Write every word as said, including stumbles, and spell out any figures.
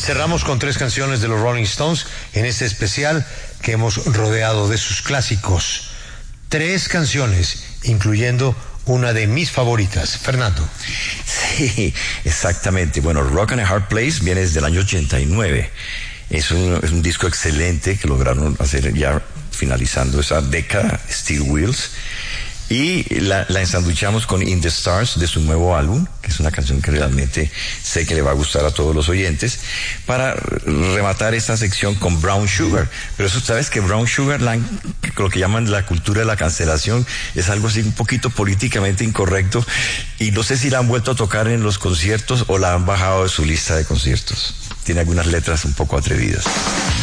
Cerramos con tres canciones de los Rolling Stones en este especial que hemos rodeado de sus clásicos. Tres canciones, incluyendo una de mis favoritas. Fernando. Sí, exactamente. Bueno, Rock and a Hard Place viene desde el año ochenta y nueve. Es un, es un disco excelente que lograron hacer ya finalizando esa década, Steel Wheels. Y la, la ensanduchamos con In the Stars de su nuevo álbum, que es una canción que realmente sé que le va a gustar a todos los oyentes, para rematar esta sección con Brown Sugar. Pero eso, sabes que Brown Sugar, la, lo que llaman la cultura de la cancelación, es algo así un poquito políticamente incorrecto, y no sé si la han vuelto a tocar en los conciertos o la han bajado de su lista de conciertos. Tiene algunas letras un poco atrevidas.